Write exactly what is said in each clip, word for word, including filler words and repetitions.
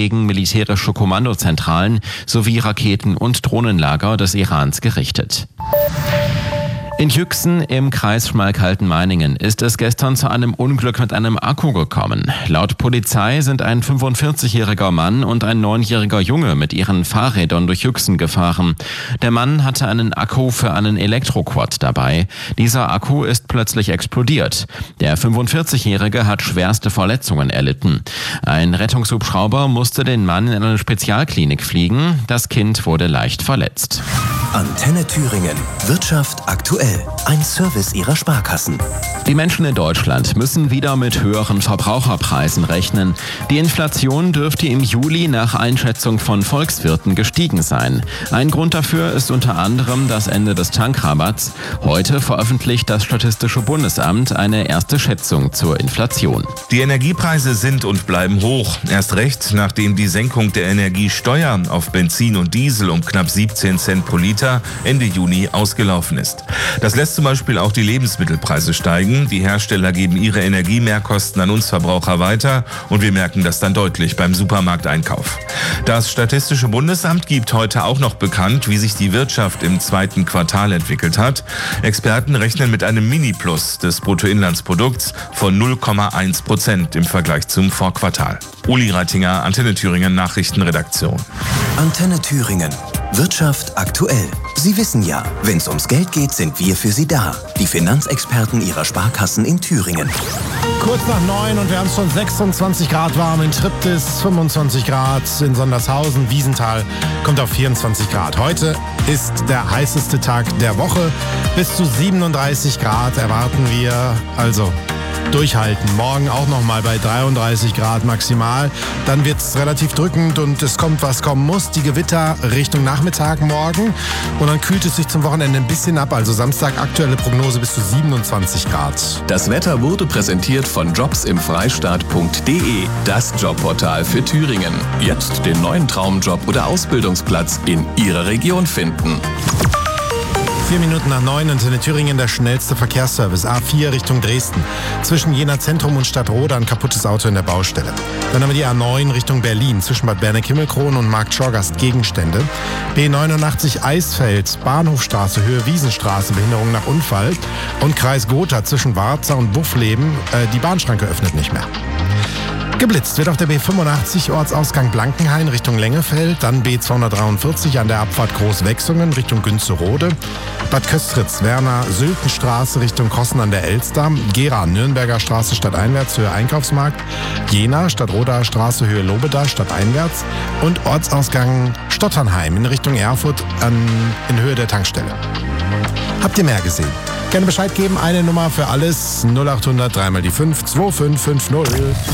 gegen militärische Kommandozentralen sowie Raketen- und Drohnenlager des Irans gerichtet. In Jüchsen im Kreis Schmalkalden-Meiningen ist es gestern zu einem Unglück mit einem Akku gekommen. Laut Polizei sind ein fünfundvierzigjähriger Mann und ein neunjähriger Junge mit ihren Fahrrädern durch Jüchsen gefahren. Der Mann hatte einen Akku für einen Elektroquad dabei. Dieser Akku ist plötzlich explodiert. Der fünfundvierzigjährige hat schwerste Verletzungen erlitten. Ein Rettungshubschrauber musste den Mann in eine Spezialklinik fliegen. Das Kind wurde leicht verletzt. Antenne Thüringen. Wirtschaft aktuell. Ein Service Ihrer Sparkassen. Die Menschen in Deutschland müssen wieder mit höheren Verbraucherpreisen rechnen. Die Inflation dürfte im Juli nach Einschätzung von Volkswirten gestiegen sein. Ein Grund dafür ist unter anderem das Ende des Tankrabatts. Heute veröffentlicht das Statistische Bundesamt eine erste Schätzung zur Inflation. Die Energiepreise sind und bleiben hoch. Erst recht, nachdem die Senkung der Energiesteuer auf Benzin und Diesel um knapp siebzehn Cent pro Liter Ende Juni ausgelaufen ist. Das lässt zum Beispiel auch die Lebensmittelpreise steigen. Die Hersteller geben ihre Energiemehrkosten an uns Verbraucher weiter und wir merken das dann deutlich beim Supermarkteinkauf. Das Statistische Bundesamt gibt heute auch noch bekannt, wie sich die Wirtschaft im zweiten Quartal entwickelt hat. Experten rechnen mit einem Mini-Plus des Bruttoinlandsprodukts von null Komma eins Prozent im Vergleich zum Vorquartal. Uli Reitinger, Antenne Thüringen Nachrichtenredaktion. Antenne Thüringen. Wirtschaft aktuell. Sie wissen ja, wenn es ums Geld geht, sind wir für Sie da. Die Finanzexperten Ihrer Sparkassen in Thüringen. Kurz nach neun und wir haben schon sechsundzwanzig Grad warm in Triptis, fünfundzwanzig Grad in Sondershausen, Wiesenthal kommt auf vierundzwanzig Grad. Heute ist der heißeste Tag der Woche. Bis zu siebenunddreißig Grad erwarten wir, also durchhalten. Morgen auch nochmal bei dreiunddreißig Grad maximal. Dann wird es relativ drückend und es kommt, was kommen muss. Die Gewitter Richtung Nachmittag morgen. Und dann kühlt es sich zum Wochenende ein bisschen ab. Also Samstag aktuelle Prognose bis zu siebenundzwanzig Grad. Das Wetter wurde präsentiert von jobs im freistaat punkt de, das Jobportal für Thüringen. Jetzt den neuen Traumjob oder Ausbildungsplatz in Ihrer Region finden. Vier Minuten nach neun und in Thüringen der schnellste Verkehrsservice. A vier Richtung Dresden. Zwischen Jena Zentrum und Stadtroda ein kaputtes Auto in der Baustelle. Dann haben wir die A neun Richtung Berlin. Zwischen Bad Berneck-Himmelkron und Markt Schorgast Gegenstände. B neunundachtzig Eisfeld, Bahnhofstraße, Höhe Wiesenstraße, Behinderung nach Unfall. Und Kreis Gotha zwischen Warza und Buffleben. Äh, die Bahnschranke öffnet nicht mehr. Geblitzt wird auf der B fünfundachtzig Ortsausgang Blankenhain Richtung Lengefeld, dann B zweihundertdreiundvierzig an der Abfahrt Großwechsungen Richtung Günzerode, Bad Köstritz, Werner-Sültenstraße Richtung Krossen an der Elster, Gera, Nürnberger Straße stadteinwärts Höhe Einkaufsmarkt, Jena, Stadtroder Straße Höhe Lobeda stadteinwärts und Ortsausgang Stotternheim in Richtung Erfurt an, in Höhe der Tankstelle. Habt ihr mehr gesehen? Gerne Bescheid geben, eine Nummer für alles, null achthundert, dreimal die fünf, zwei fünf fünf null.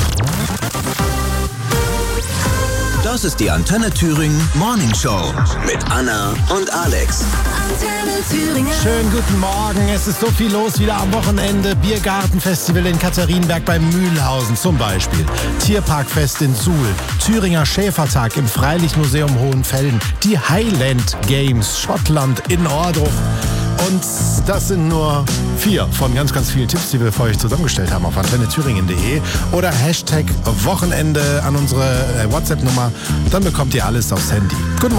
Das ist die Antenne Thüringen Morning Show mit Anna und Alex. Antenne Thüringen. Schönen guten Morgen. Es ist so viel los wieder am Wochenende. Biergartenfestival in Katharinenberg bei Mühlhausen zum Beispiel. Tierparkfest in Suhl. Thüringer Schäfertag im Freilichtmuseum Hohenfelden. Die Highland Games Schottland in Ohrdruf. Und das sind nur vier von ganz, ganz vielen Tipps, die wir für euch zusammengestellt haben auf antenne thüringen punkt de oder Hashtag Wochenende an unsere WhatsApp-Nummer. Dann bekommt ihr alles aufs Handy. Guten Morgen.